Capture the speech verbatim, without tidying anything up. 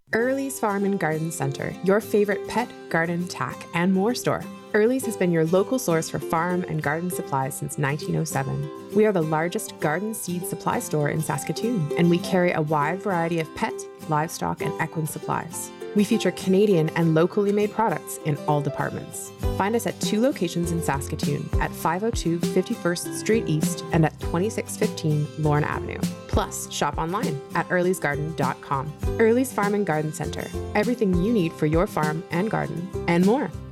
Early's Farm and Garden Center, your favorite pet, garden, tack, and more store. Early's has been your local source for farm and garden supplies since nineteen oh seven. We are the largest garden seed supply store in Saskatoon, and we carry a wide variety of pet, livestock, and equine supplies. We feature Canadian and locally made products in all departments. Find us at two locations in Saskatoon, at five oh two fifty-first Street East and at twenty-six fifteen Lorne Avenue. Plus, shop online at earlys garden dot com. Early's Farm and Garden Center, everything you need for your farm and garden, and more.